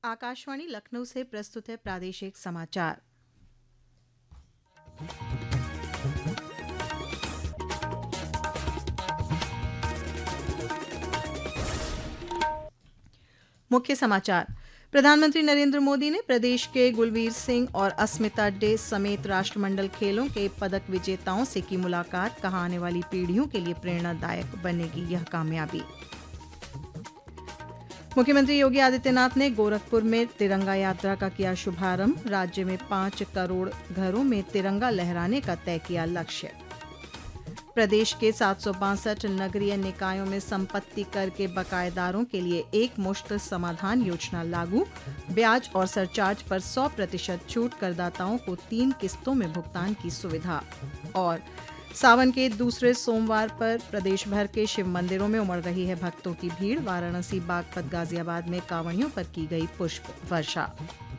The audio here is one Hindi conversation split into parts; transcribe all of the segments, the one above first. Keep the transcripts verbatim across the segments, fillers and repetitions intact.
आकाशवाणी लखनऊ से प्रस्तुत है प्रादेशिक समाचार। मुख्य समाचार। प्रधानमंत्री नरेंद्र मोदी ने प्रदेश के गुलवीर सिंह और अस्मिता डे समेत राष्ट्रमंडल खेलों के पदक विजेताओं से की मुलाकात, कहा आने वाली पीढ़ियों के लिए प्रेरणादायक बनेगी यह कामयाबी। मुख्यमंत्री योगी आदित्यनाथ ने गोरखपुर में तिरंगा यात्रा का किया शुभारंभ, राज्य में पांच करोड़ घरों में तिरंगा लहराने का तय किया लक्ष्य। प्रदेश के सात सौ बासठ नगरीय निकायों में संपत्ति कर के बकायेदारों के लिए एक मुश्त समाधान योजना लागू, ब्याज और सरचार्ज पर सौ प्रतिशत छूट, करदाताओं को तीन किस्तों में भुगतान की सुविधा। और सावन के दूसरे सोमवार पर प्रदेश भर के शिव मंदिरों में उमड़ रही है भक्तों की भीड़, वाराणसी, बागपत, गाजियाबाद में कांवड़ियों पर की गई पुष्प वर्षा।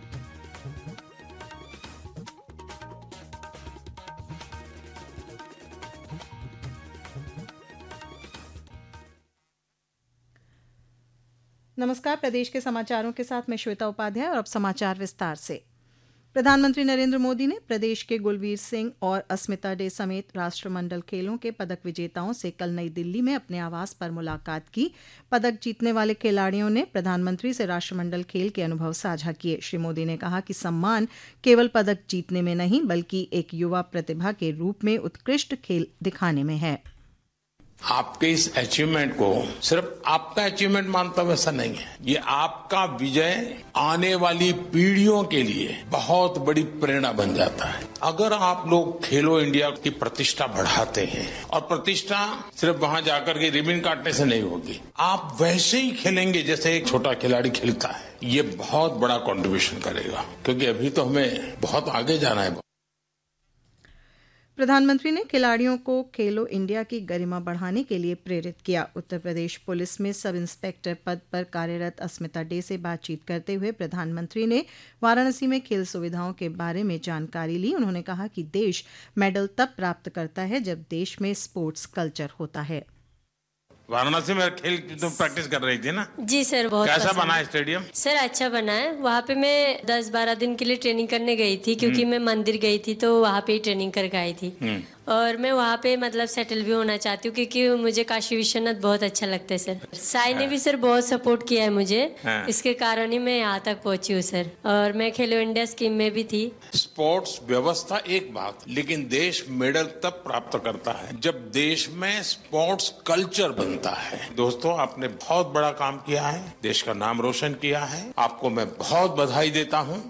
नमस्कार, प्रदेश के समाचारों के साथ मैं श्वेता उपाध्याय और अब समाचार विस्तार से। प्रधानमंत्री नरेंद्र मोदी ने प्रदेश के गुलवीर सिंह और अस्मिता डे समेत राष्ट्रमंडल खेलों के पदक विजेताओं से कल नई दिल्ली में अपने आवास पर मुलाकात की। पदक जीतने वाले खिलाड़ियों ने प्रधानमंत्री से राष्ट्रमंडल खेल के अनुभव साझा किए। श्री मोदी ने कहा कि सम्मान केवल पदक जीतने में नहीं, बल्कि एक युवा प्रतिभा के रूप में उत्कृष्ट खेल दिखाने में है। आपके इस अचीवमेंट को सिर्फ आपका अचीवमेंट मानता हूं, ऐसा नहीं है। ये आपका विजय आने वाली पीढ़ियों के लिए बहुत बड़ी प्रेरणा बन जाता है। अगर आप लोग खेलो इंडिया की प्रतिष्ठा बढ़ाते हैं, और प्रतिष्ठा सिर्फ वहां जाकर के रिबन काटने से नहीं होगी, आप वैसे ही खेलेंगे जैसे एक छोटा खिलाड़ी खेलता है, ये बहुत बड़ा कंट्रीब्यूशन करेगा, क्योंकि अभी तो हमें बहुत आगे जाना है। प्रधानमंत्री ने खिलाड़ियों को खेलो इंडिया की गरिमा बढ़ाने के लिए प्रेरित किया। उत्तर प्रदेश पुलिस में सब इंस्पेक्टर पद पर कार्यरत अस्मिता डे से बातचीत करते हुए प्रधानमंत्री ने वाराणसी में खेल सुविधाओं के बारे में जानकारी ली। उन्होंने कहा कि देश मेडल तब प्राप्त करता है जब देश में स्पोर्ट्स कल्चर होता है। वाराणसी में खेल तुम प्रैक्टिस कर रही थी ना? जी सर, बहुत कैसा बना है स्टेडियम? सर अच्छा बना है। वहाँ पे मैं दस बारह दिन के लिए ट्रेनिंग करने गई थी, क्योंकि मैं मंदिर गई थी तो वहाँ पे ही ट्रेनिंग करके आई थी। और मैं वहाँ पे मतलब सेटल भी होना चाहती हूँ, क्योंकि मुझे काशी विश्वनाथ बहुत अच्छा लगता है सर। साई ने भी सर बहुत सपोर्ट किया है मुझे, इसके कारण ही मैं यहाँ तक पहुँची हूँ सर। और मैं खेलो इंडिया स्कीम में भी थी। स्पोर्ट्स व्यवस्था एक बात, लेकिन देश मेडल तब प्राप्त करता है जब देश में स्पोर्ट्स कल्चर बनता है। दोस्तों, आपने बहुत बड़ा काम किया है, देश का नाम रोशन किया है, आपको मैं बहुत बधाई देता हूँ।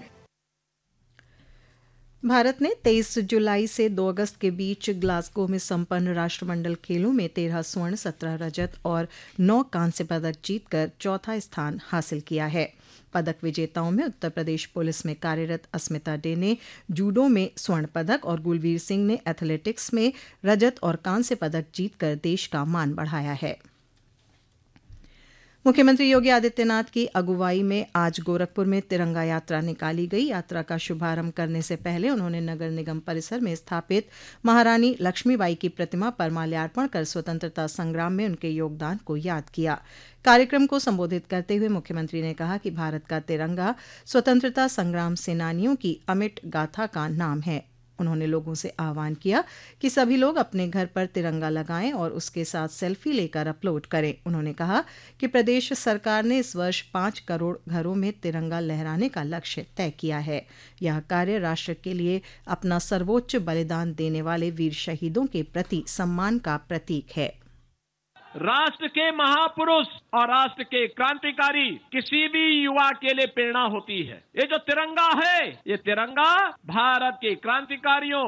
भारत ने तेईस जुलाई से दो अगस्त के बीच ग्लासगो में संपन्न राष्ट्रमंडल खेलों में तेरह स्वर्ण, सत्रह रजत और नौ कांस्य पदक जीतकर चौथा स्थान हासिल किया है। पदक विजेताओं में उत्तर प्रदेश पुलिस में कार्यरत अस्मिता डे ने जूडो में स्वर्ण पदक और गुलवीर सिंह ने एथलेटिक्स में रजत और कांस्य पदक जीतकर देश का मान बढ़ाया है। मुख्यमंत्री योगी आदित्यनाथ की अगुवाई में आज गोरखपुर में तिरंगा यात्रा निकाली गई। यात्रा का शुभारंभ करने से पहले उन्होंने नगर निगम परिसर में स्थापित महारानी लक्ष्मीबाई की प्रतिमा पर माल्यार्पण कर स्वतंत्रता संग्राम में उनके योगदान को याद किया। कार्यक्रम को संबोधित करते हुए मुख्यमंत्री ने कहा कि भारत का तिरंगा स्वतंत्रता संग्राम सेनानियों की अमिट गाथा का नाम है। उन्होंने लोगों से आह्वान किया कि सभी लोग अपने घर पर तिरंगा लगाएं और उसके साथ सेल्फी लेकर अपलोड करें। उन्होंने कहा कि प्रदेश सरकार ने इस वर्ष पांच करोड़ घरों में तिरंगा लहराने का लक्ष्य तय किया है। यह कार्य राष्ट्र के लिए अपना सर्वोच्च बलिदान देने वाले वीर शहीदों के प्रति सम्मान का प्रतीक है। राष्ट्र के महापुरुष और राष्ट्र के क्रांतिकारी किसी भी युवा के लिए प्रेरणा होती है। ये जो तिरंगा है, ये तिरंगा भारत के क्रांतिकारियों